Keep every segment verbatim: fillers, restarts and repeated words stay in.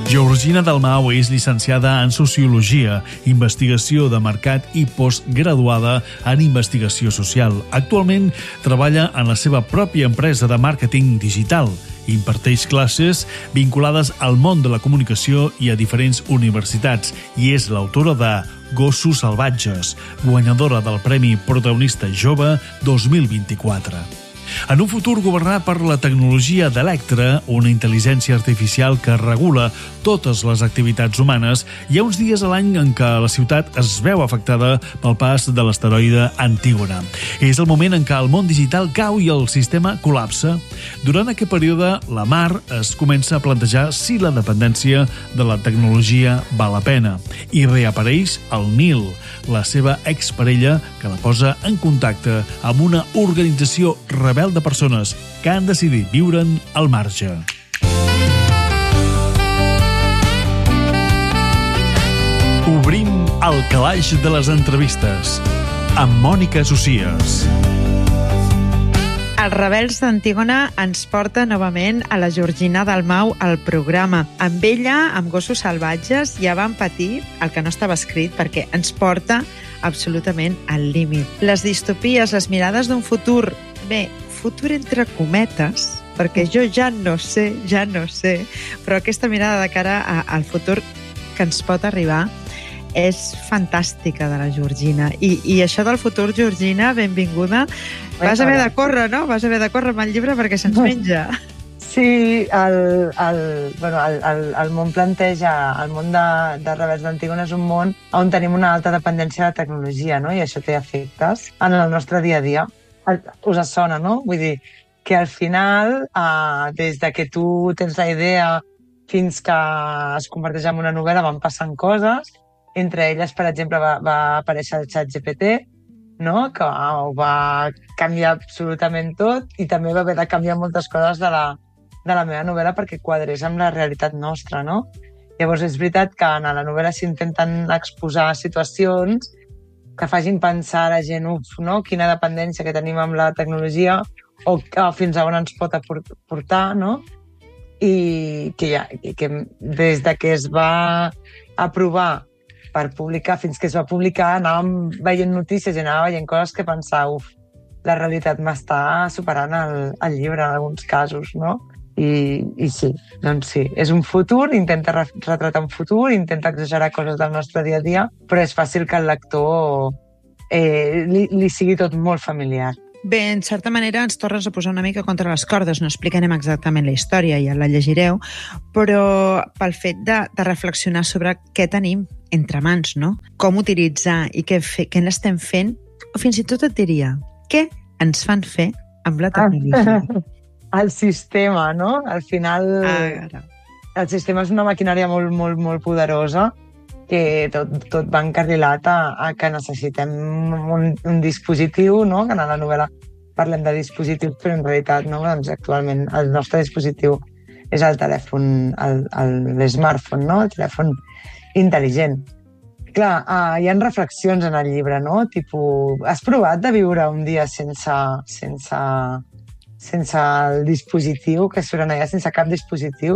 Georgina Dalmau és llicenciada en Sociologia, Investigació de Mercat i postgraduada en Investigació Social. Actualment treballa en la seva pròpia empresa de màrqueting digital. Imparteix classes vinculades al món de la comunicació i a diferents universitats i és l'autora de Gossos salvatges, guanyadora del Premi Protagonista Jove dos mil vint-i-quatre. En un futur governat per la tecnologia d'Electra, una intel·ligència artificial que regula totes les activitats humanes, hi ha uns dies a l'any en què la ciutat es veu afectada pel pas de l'asteroide Antígona. És el moment en què el món digital cau i el sistema col·lapsa. Durant aquest període, la Mar es comença a plantejar si la dependència de la tecnologia val la pena. I reapareix el Nil, la seva exparella, que la posa en contacte amb una organització rebel de persones que han decidit viure'n al marge. Obrim el calaix de les entrevistes amb Mònica Socias. Els rebels d'Antígona ens porta novament a la Georgina Dalmau al programa. Amb ella, amb Gossos salvatges, ja vam patir el que no estava escrit perquè ens porta absolutament al límit. Les distopies, les mirades d'un futur, bé, futur entre cometes, perquè jo ja no sé, ja no sé, però aquesta mirada de cara a, al futur que ens pot arribar és fantàstica de la Georgina. I, i això del futur, Georgina, benvinguda. Vas haver de córrer, no? Vas haver de córrer amb el llibre perquè se'ns menja. Sí, el, el, bueno, el, el, el món planteja, el món de, de Rebels d'Antígona és un món on tenim una alta dependència de la tecnologia, no? I això té efectes en el nostre dia a dia. Us sona, no? Vull dir, que al final, eh, des de que tu tens la idea fins que es converteix en una novel·la, van passant coses. Entre elles, per exemple, va, va aparèixer el ChatGPT, no? Que ho va canviar absolutament tot i també va haver de canviar moltes coses de la, de la meva novel·la perquè quadrés amb la realitat nostra, no? Llavors, és veritat que en la novel·la s'intenten exposar situacions que facin pensar a la gent, uf, no? Quina dependència que tenim amb la tecnologia o, o fins a on ens pot portar, no? I que, ja, que des de que es va aprovar per publicar fins que es va publicar anàvem veient notícies i anàvem veient coses que pensava, uf, la realitat m'està superant el, el llibre en alguns casos, no? I, i sí, doncs sí, és un futur, intenta retratar un futur, intenta exagerar coses del nostre dia a dia, però és fàcil que el lector eh, li, li sigui tot molt familiar. Bé, en certa manera ens tornes a posar una mica contra les cordes, no explicarem exactament la història, ja la llegireu, però pel fet de, de reflexionar sobre què tenim entre mans, no? Com utilitzar i què, fe, què n'estem fent, o fins i tot et diria, què ens fan fer amb la tecnologia? Ah. El sistema, no? Al final, ah, el sistema és una maquinària molt, molt, molt poderosa que tot, tot va encarrilat a, a que necessitem un, un dispositiu, no? Que en la novel·la parlem de dispositius, però en realitat, no? Doncs actualment el nostre dispositiu és el telèfon, el, el, l'smartphone, no? El telèfon intel·ligent. Clar, uh, hi ha reflexions en el llibre, no? Tipo, has provat de viure un dia sense... sense sense el dispositiu, que suren allà sense cap dispositiu?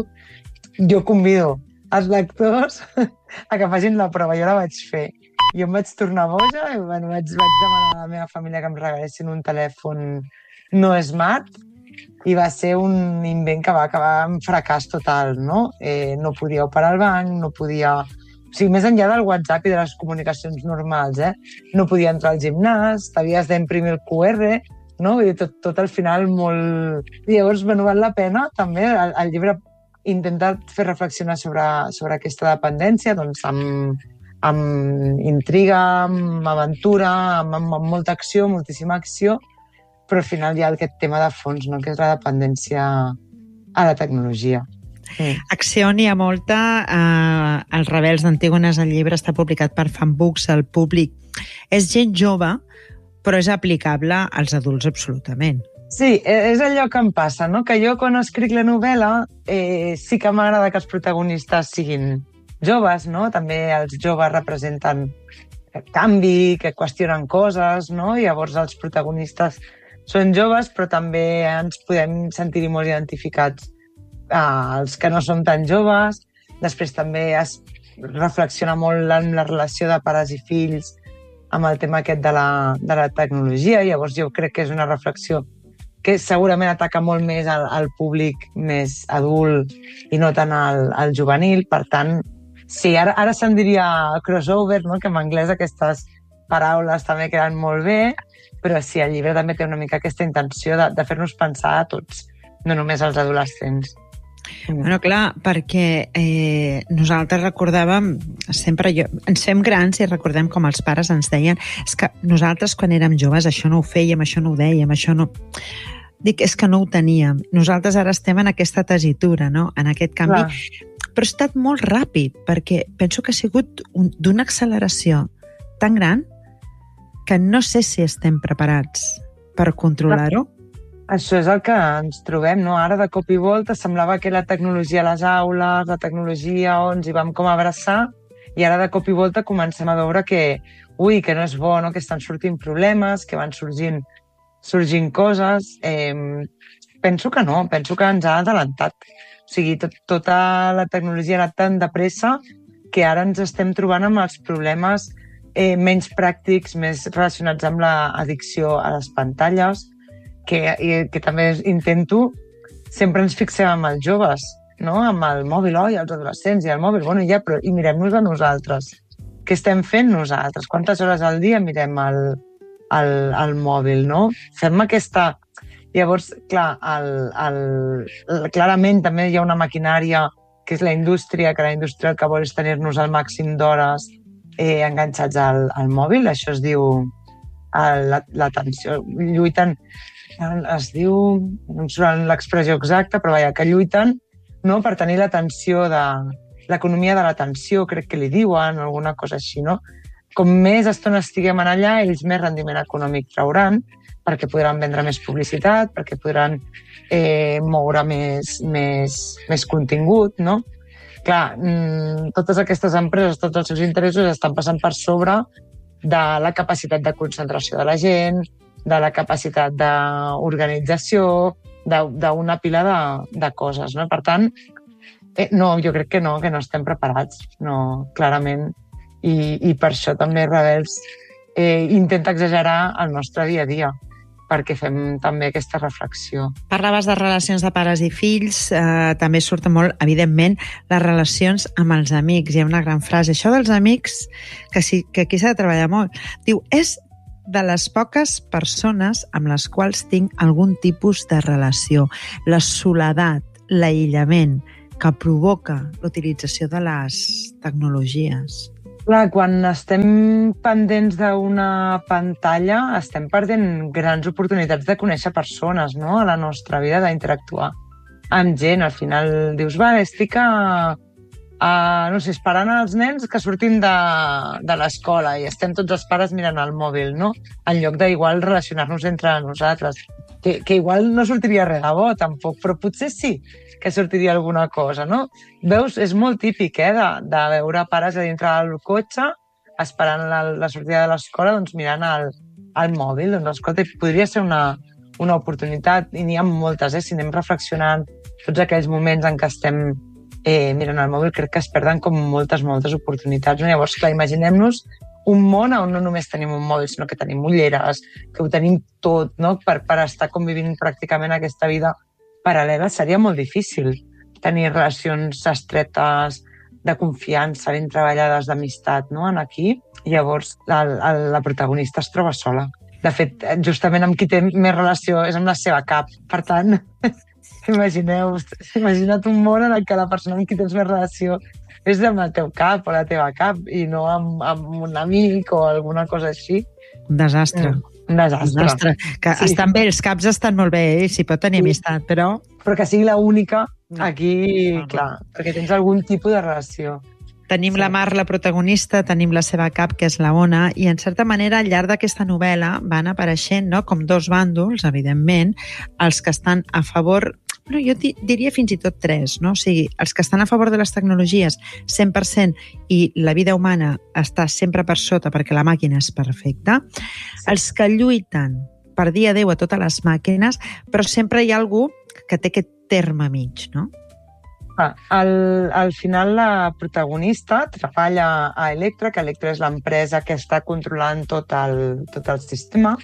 Jo convido els lectors a que facin la prova. Jo la vaig fer. Jo em vaig tornar boja i bueno, vaig, vaig demanar a la meva família que em regalessin un telèfon no smart i va ser un invent que va acabar amb fracàs total, no? Eh, no podia operar el banc, no podia... O sigui, més enllà del WhatsApp i de les comunicacions normals, eh? No podia entrar al gimnàs, t'havies d'imprimir el cu erre, no? I tot, tot al final molt... I llavors, bueno, val la pena també el, el llibre intenta fer reflexionar sobre, sobre aquesta dependència, doncs amb, amb intriga, amb aventura, amb, amb, amb molta acció, moltíssima acció, però al final hi ha aquest tema de fons, no? Que és la dependència a la tecnologia. Sí. Acció n'hi ha molta. Eh, Els rebels d'Antígona, el llibre està publicat per Fanbooks, el públic és gent jove, però és aplicable als adults absolutament. Sí, és allò que em passa, no? Que jo quan escric la novel·la eh, sí que m'agrada que els protagonistes siguin joves, no? També els joves representen canvi, que qüestionen coses, no? I llavors els protagonistes són joves, però també ens podem sentir molt identificats. Eh, els que no som tan joves, Després també es reflexiona molt en la relació de pares i fills amb el tema aquest de la, de la tecnologia. Llavors jo crec que és una reflexió que segurament ataca molt més al, al públic més adult i no tant al, al juvenil. Per tant, sí, ara, ara se'n diria crossover, no? Que en anglès aquestes paraules també queden molt bé, però sí, el llibre també té una mica aquesta intenció de, de fer-nos pensar a tots, no només als adolescents. Bueno, clar, perquè eh, nosaltres recordàvem, sempre jo, ens fem grans i recordem com els pares ens deien és que nosaltres quan érem joves això no ho fèiem, això no ho dèiem, això no... Dic, és que no ho teníem. Nosaltres ara estem en aquesta tessitura, no? En aquest canvi. Clar. Però ha estat molt ràpid, perquè penso que ha sigut un, d'una acceleració tan gran que no sé si estem preparats per controlar-ho. Això és el que ens trobem, no? Ara, de cop i volta, semblava que la tecnologia a les aules, la tecnologia on ens hi vam com abraçar, i ara, de cop i volta, comencem a veure que, ui, que no és bo, no? Que estan sortint problemes, que van sorgint, sorgint coses. Eh, penso que no, penso que ens ha adelantat. O sigui, tot, tota la tecnologia ha anat tan de pressa que ara ens estem trobant amb els problemes eh, menys pràctics, més relacionats amb l'addicció a les pantalles, que, i, que també intento, sempre ens fixem amb els joves, no? Amb el mòbil, oi, els adolescents i el mòbil, bueno, ja, però i mirem-nos a nosaltres. Què estem fent nosaltres? Quantes hores al dia mirem el, el, el mòbil, no? Fem aquesta... Llavors, clar, el, el, el, clarament també hi ha una maquinària que és la indústria, que la indústria el que vol és tenir-nos al màxim d'hores eh, enganxats al, al mòbil. Això es diu l'atenció. Lluiten... es diu, no em surt l'expressió exacta, però vaja, que lluiten, no?, per tenir l'atenció de l'economia de l'atenció, crec que li diuen, alguna cosa així, no? Com més estona estiguem en allà, ells més rendiment econòmic trauran, perquè podran vendre més publicitat, perquè podran eh, moure més, més, més contingut, no? Clar, mmm, totes aquestes empreses, tots els seus interessos estan passant per sobre de la capacitat de concentració de la gent, de la capacitat d'organització, d'una pila de, de coses, no? Per tant, eh, no, jo crec que no, que no estem preparats, no, clarament. I, i per això també Rebels eh, intenta exagerar el nostre dia a dia, perquè fem també aquesta reflexió. Parlaves de relacions de pares i fills, eh, també surten molt, evidentment, les relacions amb els amics. Hi ha una gran frase, això dels amics, que, sí, que aquí s'ha de treballar molt. Diu, és de les poques persones amb les quals tinc algun tipus de relació. La soledat, l'aïllament que provoca l'utilització de les tecnologies. Clar, quan estem pendents d'una pantalla estem perdent grans oportunitats de conèixer persones, no?, a la nostra vida, d'interactuar amb gent. Al final dius, va, estic a... Uh, no sé, esperant els nens que surtin de, de l'escola i estem tots els pares mirant el mòbil, no? En lloc d'igual relacionar-nos entre nosaltres. Que, que igual no sortiria res de bo, tampoc, però potser sí que sortiria alguna cosa, no? Veus, és molt típic, eh, de, de veure pares a dintre del cotxe esperant la, la sortida de l'escola, doncs mirant el, el mòbil. Doncs, escolta, podria ser una, una oportunitat, i n'hi ha moltes, eh? Si anem reflexionant tots aquells moments en què estem Eh, mirant el mòbil, crec que es perden com moltes, moltes oportunitats. No? Llavors, clar, imaginem-nos un món on no només tenim un mòbil, sinó que tenim ulleres, que ho tenim tot, no?, per, per estar convivint pràcticament aquesta vida paral·lela. Seria molt difícil tenir relacions estretes, de confiança, ben treballades, d'amistat, no?, en aquí. Llavors, la, la, la protagonista es troba sola. De fet, justament amb qui té més relació és amb la seva cap. Per tant... Imagineu, imagina't un món en el que la persona amb qui tens més relació és amb el teu cap o la teva cap i no amb, amb un amic o alguna cosa així. Un desastre. Un desastre. desastre. Que sí. Estan bé, els caps estan molt bé, eh? Si pot tenir sí. amistat, però... Però que sigui l'única aquí, no. Clar, perquè tens algun tipus de relació. Tenim sí. la Mar, la protagonista, tenim la seva cap, que és la Ona, i en certa manera, al llarg d'aquesta novel·la van apareixent, no?, com dos bàndols, evidentment, els que estan a favor... Bueno, jo diria fins i tot tres, no? O sigui, els que estan a favor de les tecnologies cent per cent i la vida humana està sempre per sota perquè la màquina és perfecta, sí. Els que lluiten per dir adéu a totes les màquines, però sempre hi ha algú que té aquest terme mig, no? Ah, al, al final la protagonista treballa a Electra, que Electra és l'empresa que està controlant tot el, tot el sistema,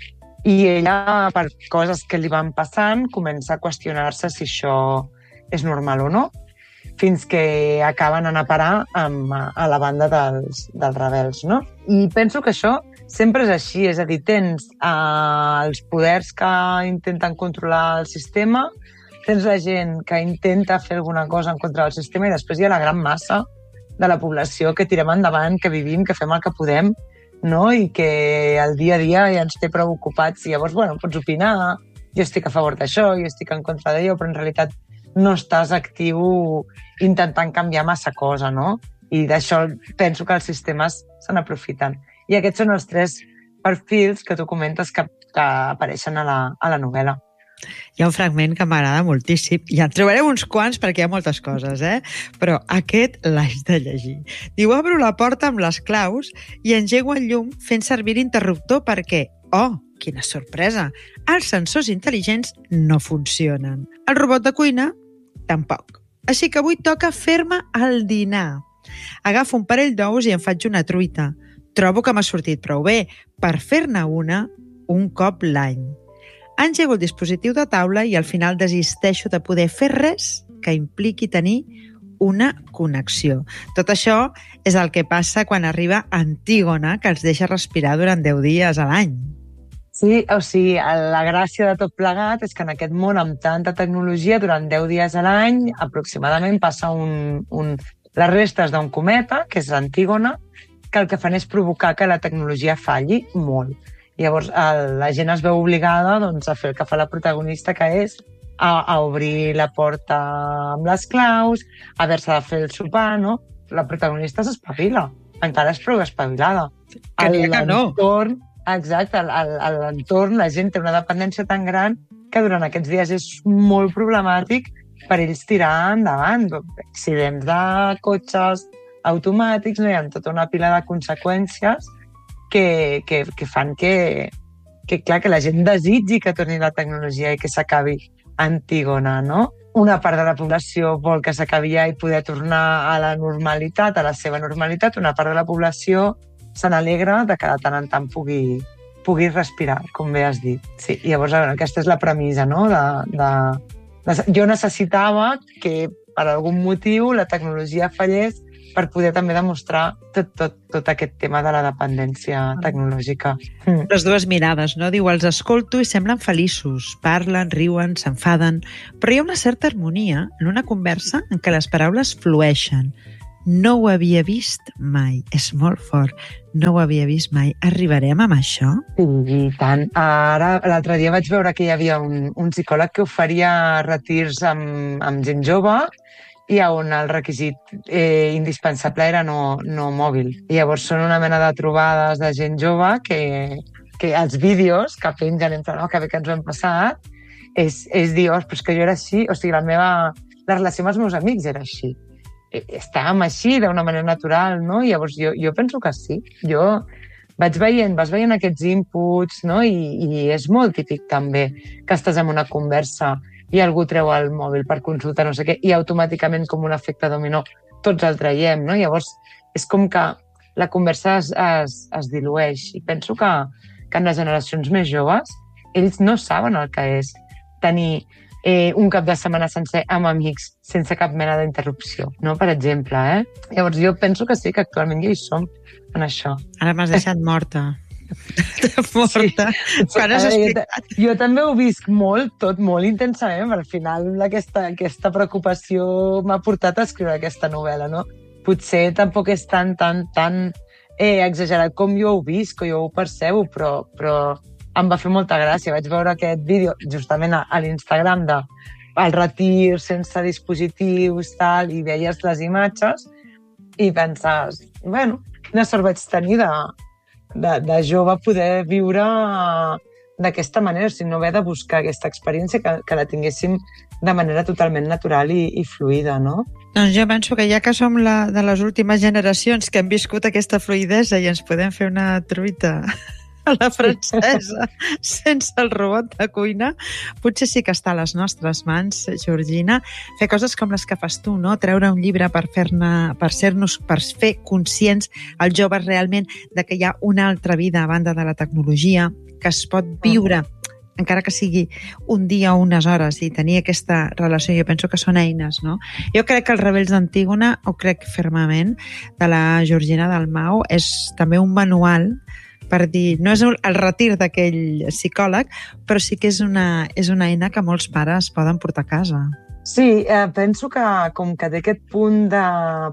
i ella, per coses que li van passant, comença a qüestionar-se si això és normal o no, fins que acaben anant a parar amb, a la banda dels, dels rebels, no? I penso que això sempre és així, és a dir, tens eh, els poders que intenten controlar el sistema, tens la gent que intenta fer alguna cosa en contra del sistema i després hi ha la gran massa de la població que tirem endavant, que vivim, que fem el que podem, no? I que el dia a dia ja ens té prou ocupats i llavors, bueno, pots opinar, jo estic a favor d'això, jo estic en contra d'allò, però en realitat no estàs actiu intentant canviar massa cosa, no? I d'això penso que els sistemes se n'aprofiten. I aquests són els tres perfils que tu comentes que, que apareixen a la, a la novel·la. Hi ha un fragment que m'agrada moltíssim, i en trobarem uns quants perquè hi ha moltes coses, eh? Però aquest l'haig de llegir. Diu, obro la porta amb les claus i engego el llum fent servir l'interruptor perquè, oh, quina sorpresa, els sensors intel·ligents no funcionen. El robot de cuina, tampoc. Així que avui toca fer-me el dinar. Agafo un parell d'ous i en faig una truita. Trobo que m'ha sortit prou bé per fer-ne una un cop l'any. Engego el dispositiu de taula i al final desisteixo de poder fer res que impliqui tenir una connexió. Tot això és el que passa quan arriba Antígona, que els deixa respirar durant deu dies a l'any. Sí, o sigui, la gràcia de tot plegat és que en aquest món amb tanta tecnologia, durant deu dies a l'any, aproximadament passa un, un, les restes d'un cometa, que és Antígona, que el que fan és provocar que la tecnologia falli molt. Llavors, el, la gent es veu obligada doncs, a fer el que fa la protagonista, que és a, a obrir la porta amb les claus, a haver-se de fer el sopar, no? La protagonista s'espavila, encara és prou espavilada. Que n'hi ha que no. Exacte, l'entorn, la gent té una dependència tan gran que durant aquests dies és molt problemàtic per ells tirar endavant. Accidents de cotxes automàtics, no? Hi ha tota una pila de conseqüències que, que, que fan que, que, clar, que la gent desitgi que torni la tecnologia i que s'acabi Antígona, no? Una part de la població vol que s'acabi ja i poder tornar a la normalitat, a la seva normalitat. Una part de la població se n'alegra de que de tant en tant pugui, pugui respirar, com bé has dit. Sí, i llavors, veure, aquesta és la premissa, no? De, de, de, jo necessitava que, per algun motiu, la tecnologia fallés per poder també demostrar tot, tot, tot aquest tema de la dependència tecnològica. Mm. Les dues mirades, no? Diu, els escolto i semblen feliços, parlen, riuen, s'enfaden, però hi ha una certa harmonia en una conversa en què les paraules flueixen. No ho havia vist mai. És molt fort. No ho havia vist mai. Arribarem amb això? Sí, i tant. Ara, l'altre dia vaig veure que hi havia un, un psicòleg que oferia retirs amb, amb gent jove i on el requisit eh, indispensable era no, no mòbil. I llavors són una mena de trobades de gent jove que, que els vídeos que pengen entre no, que bé que ens ho hem passat és, és dir, oh, però és que jo era així, o sigui, la meva la relació amb els meus amics era així. Estàvem així d'una manera natural, no? I llavors jo, jo penso que sí. Jo vaig veient, vas veient aquests inputs, no? I, i és molt típic també que estàs en una conversa i algú treu el mòbil per consultar no sé què i automàticament com un efecte dominó tots el traiem, no? Llavors és com que la conversa es, es, es dilueix i penso que, que en les generacions més joves ells no saben el que és tenir eh, un cap de setmana sencer amb amics sense cap mena d'interrupció, no? Per exemple, eh? Llavors jo penso que sí, que actualment ja hi som en això. Ara m'has deixat morta. morta. Sí. Quan has explicat? Jo, jo també ho visc molt, tot molt intensament, però al final aquesta, aquesta preocupació m'ha portat a escriure aquesta novel·la, no? Potser tampoc és tan, tan, tan eh, exagerat com jo ho visc, o jo ho percebo, però, però em va fer molta gràcia. Vaig veure aquest vídeo justament a, a l'Instagram de el retir sense dispositius, tal, i veies les imatges i penses, bueno, quina sort vaig tenir de De, de jove poder viure d'aquesta manera, o sigui, no haver de buscar aquesta experiència, que, que la tinguéssim de manera totalment natural i, i fluida, no? Doncs jo penso que ja que som la, de les últimes generacions que hem viscut aquesta fluïdesa i ens podem fer una truita a la francesa sense el robot de cuina, potser sí que està a les nostres mans, Georgina, fer coses com les que fas tu, no? Treure un llibre per fer-ne, per ser-nos, per fer conscients als joves realment de que hi ha una altra vida a banda de la tecnologia, que es pot viure, encara que sigui un dia o unes hores, i tenir aquesta relació, jo penso que són eines, no? Jo crec que els Rebels d'Antígona, ho crec fermament, de la Georgina Dalmau, és també un manual per dir, no és el retir d'aquell psicòleg, però sí que és una, és una eina que molts pares poden portar a casa. Sí, eh, penso que com que té aquest punt de,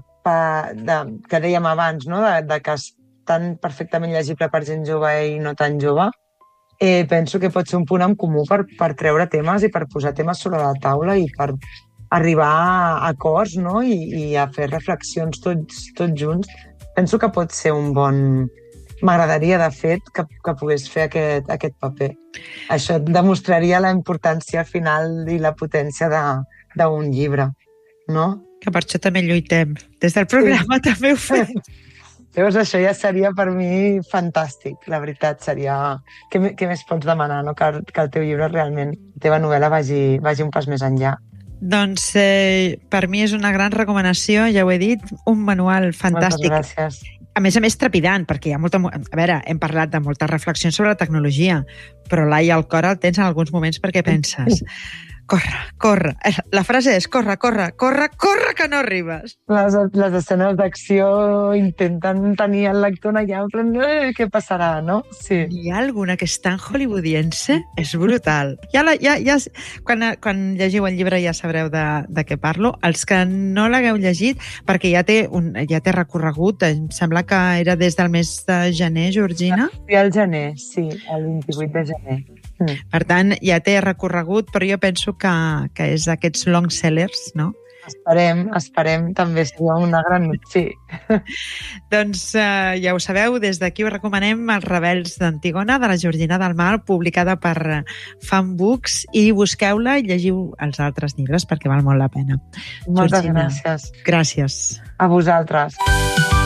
de que dèiem abans, no? de, de que és tan perfectament llegible per gent jove i no tan jove, eh, penso que pot ser un punt en comú per, per treure temes i per posar temes sobre la taula i per arribar a acords, no? I, i a fer reflexions tots, tots junts. Penso que pot ser un bon... M'agradaria, de fet, que, que pogués fer aquest, aquest paper. Això demostraria la importància final i la potència d'un llibre, no? Que per això també lluitem. Des del programa sí. També ho fem. Llavors, això ja seria per mi fantàstic, la veritat. Seria... Què, què més pots demanar, no? Que, que el teu llibre realment, la teva novel·la, vagi, vagi un pas més enllà. Doncs eh, per mi és una gran recomanació, ja ho he dit, un manual fantàstic. Moltes gràcies. A més a més, trepidant, perquè hi ha molta... A veure, hem parlat de moltes reflexions sobre la tecnologia, però l'ai al cor el tens en alguns moments perquè penses... Corre, corre. La frase és corre, corre, corre, corre, que no arribes. Les, les escenes d'acció intenten tenir el lector allà, en plan, eh, què passarà, no? Sí. Hi ha alguna que és tan hollywoodiense, és brutal. Ja la, ja, ja, quan, quan llegiu el llibre ja sabreu de, de què parlo. Els que no l'hagueu llegit, perquè ja té, un, ja té recorregut, em sembla que era des del mes de gener, Georgina? Sí, al gener, sí, el vint-i-vuit de gener. Mm. Per tant, ja té recorregut, però jo penso que, que és d'aquests long sellers, no? Esperem, esperem, també seria una gran notícia. Doncs eh, ja ho sabeu, des d'aquí us recomanem Els Rebels d'Antígona, de la Georgina Dalmau, publicada per Fan Books, i busqueu-la i llegiu els altres llibres perquè val molt la pena. Moltes Georgina, gràcies. Gràcies. A vosaltres.